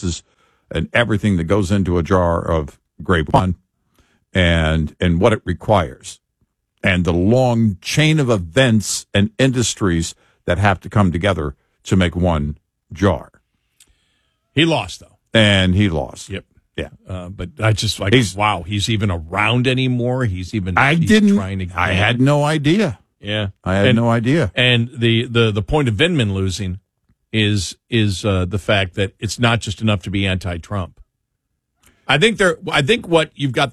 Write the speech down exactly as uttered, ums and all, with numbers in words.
spices and everything that goes into a jar of grape wine and and what it requires and the long chain of events and industries that have to come together to make one jar. He lost, though. And he lost. Yep. Yeah. Uh, but I just like, He's- wow, he's even around anymore. He's even I he's didn't. trying to I had no idea. Yeah. I had and, no idea. And the, the, the point of Vindman losing is is uh, the fact that it's not just enough to be anti-Trump. I think they're. I think what you've got